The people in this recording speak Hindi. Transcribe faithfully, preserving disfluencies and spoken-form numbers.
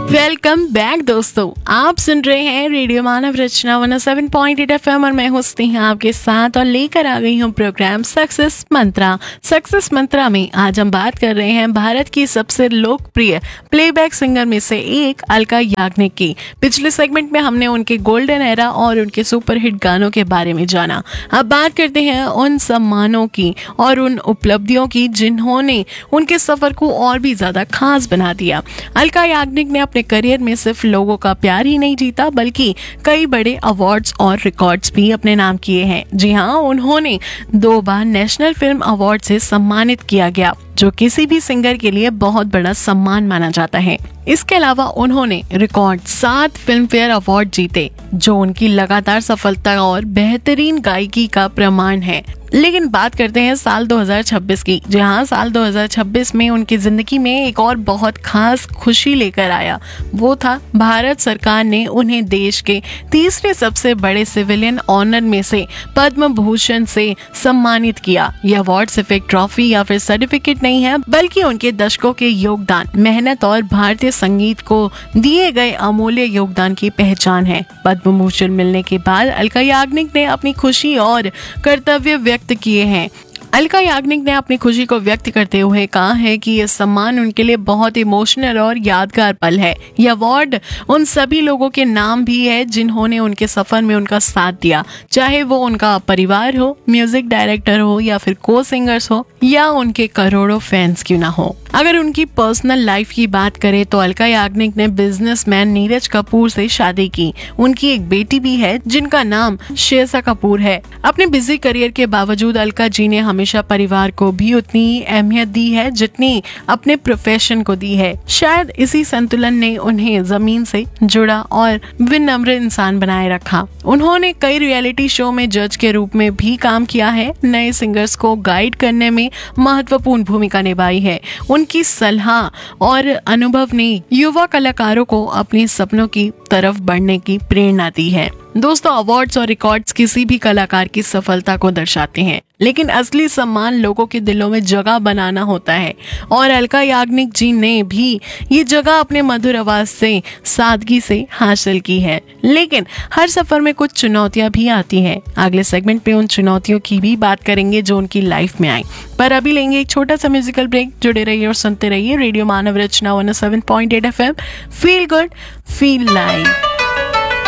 वेलकम बैक दोस्तों, आप सुन रहे हैं रेडियो मानव रचना one O seven point eight F M और मैं हूँ आपके साथ और लेकर आ गई हूँ प्रोग्राम सक्सेस मंत्रा। सक्सेस मंत्रा में आज हम बात कर रहे हैं भारत की सबसे लोकप्रिय प्लेबैक सिंगर में से एक अलका याग्निक की। पिछले सेगमेंट में हमने उनके गोल्डन एरा और उनके सुपरहिट गानों के बारे में जाना। अब बात करते हैं उन सम्मानों की और उन उपलब्धियों की जिन्होंने उनके सफर को और भी ज्यादा खास बना दिया। अलका याग्निक ने अपने करियर में सिर्फ लोगों का प्यार ही नहीं जीता बल्कि कई बड़े अवार्ड्स और रिकॉर्ड्स भी अपने नाम किए हैं। जी हाँ, उन्होंने दो बार नेशनल फिल्म अवार्ड से सम्मानित किया गया, जो किसी भी सिंगर के लिए बहुत बड़ा सम्मान माना जाता है। इसके अलावा उन्होंने रिकॉर्ड सात फिल्म फेयर अवार्ड जीते, जो उनकी लगातार सफलता और बेहतरीन गायकी का प्रमाण है। लेकिन बात करते हैं साल दो हज़ार छब्बीस की। जहां साल दो हज़ार छब्बीस में उनकी जिंदगी में एक और बहुत खास खुशी लेकर आया। वो था भारत सरकार ने उन्हें देश के तीसरे सबसे बड़े सिविलियन ऑनर में से पद्म भूषण से सम्मानित किया। यह अवार्ड सिर्फ एक ट्रॉफी या फिर सर्टिफिकेट नहीं है, बल्कि उनके दशकों के योगदान, मेहनत और भारतीय संगीत को दिए गए अमूल्य योगदान की पहचान है। पद्म भूषण मिलने के बाद अलका याग्निक ने अपनी खुशी और कर्तव्य व्यक्त किए हैं। अलका याग्निक ने अपनी खुशी को व्यक्त करते हुए कहा है कि यह सम्मान उनके लिए बहुत इमोशनल और यादगार पल है। यह अवार्ड उन सभी लोगों के नाम भी है जिन्होंने उनके सफर में उनका साथ दिया, चाहे वो उनका परिवार हो, म्यूजिक डायरेक्टर हो या फिर को सिंगर्स हो या उनके करोड़ों फैंस क्यों ना हो। अगर उनकी पर्सनल लाइफ की बात करें तो अलका याग्निक ने बिजनेसमैन नीरज कपूर से शादी की। उनकी एक बेटी भी है जिनका नाम शेसा कपूर है। अपने बिजी करियर के बावजूद अलका जी ने हमेशा परिवार को भी उतनी ही अहमियत दी है जितनी अपने प्रोफेशन को दी है। शायद इसी संतुलन ने उन्हें जमीन से जुड़ा और विनम्र इंसान बनाए रखा। उन्होंने कई रियलिटी शो में जज के रूप में भी काम किया है, नए सिंगर्स को गाइड करने में महत्वपूर्ण भूमिका निभाई है। उनकी सलाह और अनुभव ने युवा कलाकारों को अपने सपनों की तरफ बढ़ने की प्रेरणा दी है। दोस्तों, अवार्ड्स और रिकॉर्ड्स किसी भी कलाकार की सफलता को दर्शाते हैं, लेकिन असली सम्मान लोगों के दिलों में जगह बनाना होता है और अलका याग्निक जी ने भी ये जगह अपने मधुर आवाज से, सादगी से हासिल की है। लेकिन हर सफर में कुछ चुनौतियां भी आती हैं। अगले सेगमेंट पे उन चुनौतियों की भी बात करेंगे जो उनकी लाइफ में आई। पर अभी लेंगे एक छोटा सा म्यूजिकल ब्रेक। जुड़े रहिए और सुनते रहिए रेडियो मानव रचना one O seven point eight F M. Feel good, feel live.